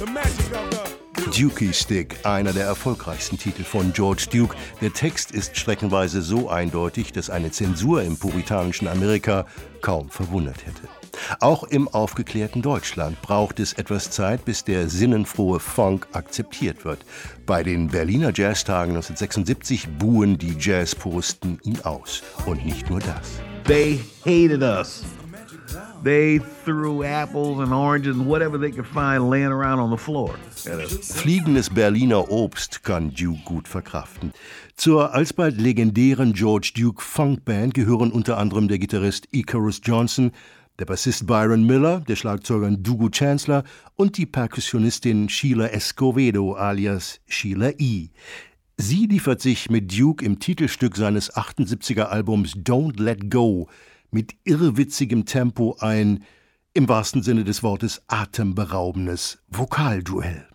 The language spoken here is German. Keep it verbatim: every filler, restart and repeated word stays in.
Dukey Stick, einer der erfolgreichsten Titel von George Duke. Der Text ist streckenweise so eindeutig, dass eine Zensur im puritanischen Amerika kaum verwundert hätte. Auch im aufgeklärten Deutschland braucht es etwas Zeit, bis der sinnenfrohe Funk akzeptiert wird. Bei den Berliner Jazztagen neunzehnhundertsechsundsiebzig buhen die Jazzpuristen ihn aus. Und nicht nur das. They hated us. They threw apples and oranges and whatever they could find laying around on the floor. Fliegendes Berliner Obst kann Duke gut verkraften. Zur alsbald legendären George Duke Funk Band gehören unter anderem der Gitarrist Icarus Johnson, der Bassist Byron Miller, der Schlagzeuger Dugu Chancellor und die Perkussionistin Sheila Escovedo alias Sheila E. Sie liefert sich mit Duke im Titelstück seines achtundsiebziger Albums Don't Let Go mit irrwitzigem Tempo ein, im wahrsten Sinne des Wortes atemberaubendes Vokalduell.